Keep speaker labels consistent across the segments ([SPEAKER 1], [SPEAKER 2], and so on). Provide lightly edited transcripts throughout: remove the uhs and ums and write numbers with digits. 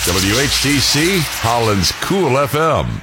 [SPEAKER 1] WHTC, Holland's Cool FM.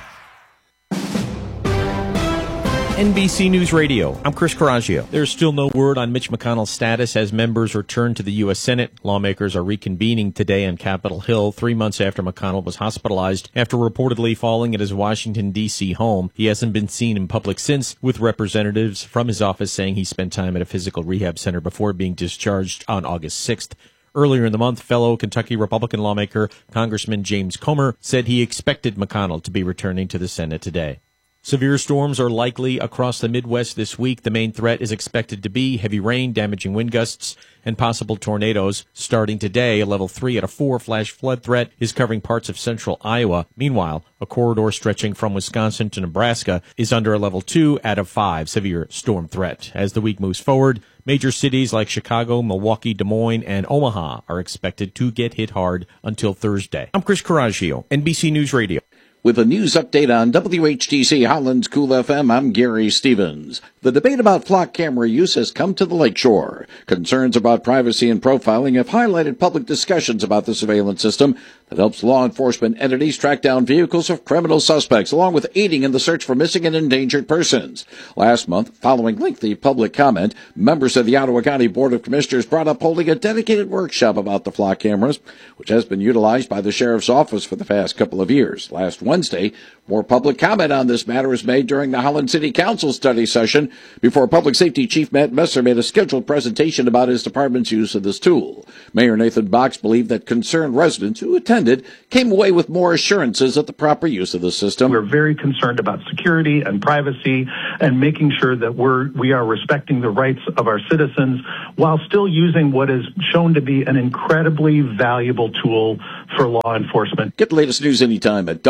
[SPEAKER 2] NBC News Radio. I'm Chris Coraggio. There's still no word on Mitch McConnell's status as members return to the U.S. Senate. Lawmakers are reconvening today on Capitol Hill 3 months after McConnell was hospitalized after reportedly falling at his Washington, D.C. home. He hasn't been seen in public since, with representatives from his office saying he spent time at a physical rehab center before being discharged on August 6th. Earlier in the month, fellow Kentucky Republican lawmaker Congressman James Comer said he expected McConnell to be returning to the Senate today. Severe storms are likely across the Midwest this week. The main threat is expected to be heavy rain, damaging wind gusts, and possible tornadoes. Starting today, a level 3 out of 4 flash flood threat is covering parts of central Iowa. Meanwhile, a corridor stretching from Wisconsin to Nebraska is under a level 2 out of 5 severe storm threat. As the week moves forward, major cities like Chicago, Milwaukee, Des Moines, and Omaha are expected to get hit hard until Thursday. I'm Chris Coraggio, NBC News Radio.
[SPEAKER 3] With a news update on WHTC Holland's Cool FM, I'm Gary Stevens. The debate about flock camera use has come to the lakeshore. Concerns about privacy and profiling have highlighted public discussions about the surveillance system that helps law enforcement entities track down vehicles of criminal suspects, along with aiding in the search for missing and endangered persons. Last month, following lengthy public comment, members of the Ottawa County Board of Commissioners brought up holding a dedicated workshop about the flock cameras, which has been utilized by the Sheriff's Office for the past couple of years. Last Wednesday, more public comment on this matter was made during the Holland City Council study session before Public Safety Chief Matt Messer made a scheduled presentation about his department's use of this tool. Mayor Nathan Box believed that concerned residents who attended came away with more assurances of the proper use of the system.
[SPEAKER 4] We're very concerned about security and privacy and making sure that we are respecting the rights of our citizens while still using what is shown to be an incredibly valuable tool for law enforcement.
[SPEAKER 3] Get the latest news anytime at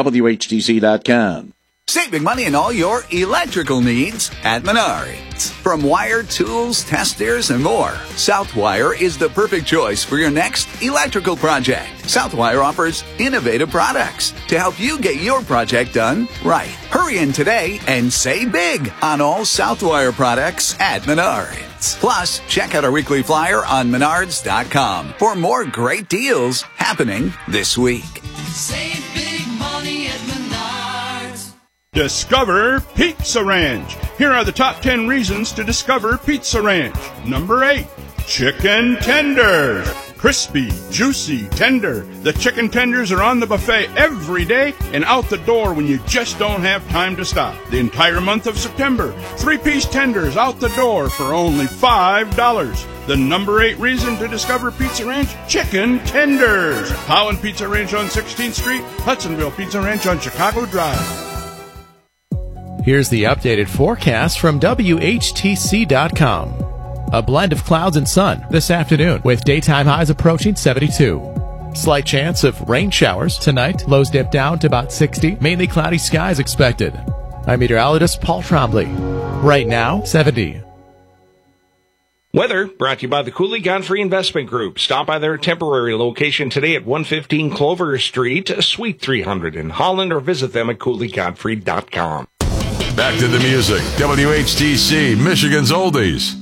[SPEAKER 3] WHTC.com.
[SPEAKER 5] Saving money on all your electrical needs at Menards. From wire, tools, testers, and more, Southwire is the perfect choice for your next electrical project. Southwire offers innovative products to help you get your project done right. Hurry in today and save big on all Southwire products at Menards. Plus, check out our weekly flyer on Menards.com for more great deals happening this week.
[SPEAKER 6] Save big money at Menards.
[SPEAKER 7] Discover Pizza Ranch. Here are the top 10 reasons to discover Pizza Ranch. Number 8, chicken tenders. Crispy, juicy, tender. The chicken tenders are on the buffet every day and out the door when you just don't have time to stop. The entire month of September, 3-piece tenders out the door for only $5. The number 8 reason to discover Pizza Ranch, chicken tenders. Holland Pizza Ranch on 16th Street, Hudsonville Pizza Ranch on Chicago Drive.
[SPEAKER 8] Here's the updated forecast from WHTC.com. A blend of clouds and sun this afternoon with daytime highs approaching 72. Slight chance of rain showers tonight. Lows dip down to about 60. Mainly cloudy skies expected. I'm meteorologist Paul Trombley. Right now, 70.
[SPEAKER 9] Weather brought to you by the Cooley Godfrey Investment Group. Stop by their temporary location today at 115 Clover Street, Suite 300 in Holland, or visit them at CooleyGodfrey.com.
[SPEAKER 1] Back to the music. WHTC, Michigan's Oldies.